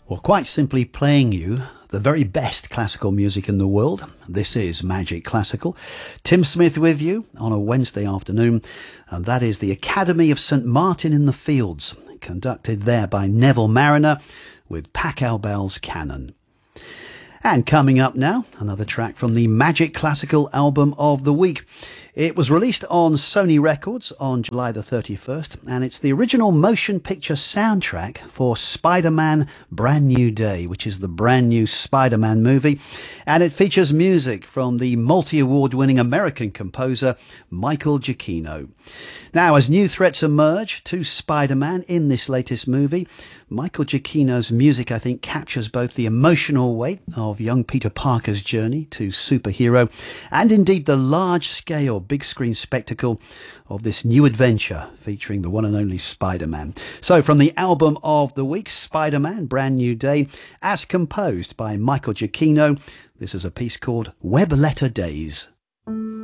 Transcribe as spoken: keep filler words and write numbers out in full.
Or quite simply playing you the very best classical music in the world. This is Magic Classical. Tim Smith with you on a Wednesday afternoon, and that is the Academy of St Martin in the Fields, conducted there by Neville Marriner with Pachelbel's Canon. And coming up now, another track from the Magic Classical album of the week. It was released on Sony Records on July the thirty-first, and it's the original motion picture soundtrack for Spider-Man Brand New Day, which is the brand new Spider-Man movie, and it features music from the multi-award winning American composer Michael Giacchino. Now, as new threats emerge to Spider-Man in this latest movie, Michael Giacchino's music, I think, captures both the emotional weight of young Peter Parker's journey to superhero and indeed the large-scale big-screen spectacle of this new adventure featuring the one and only Spider-Man. So from the album of the week, Spider-Man Brand New Day, as composed by Michael Giacchino, this is a piece called Web Letter Days.